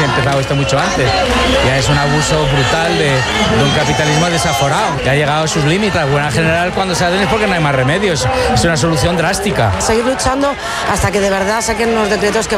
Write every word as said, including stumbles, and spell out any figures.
empezado esto mucho antes. Ya es un abuso brutal de, de un capitalismo desaforado, que ha llegado a sus límites. La huelga general, cuando se hacen es porque no hay más remedios. Es una solución drástica. Seguir luchando hasta que de verdad saquen los decretos que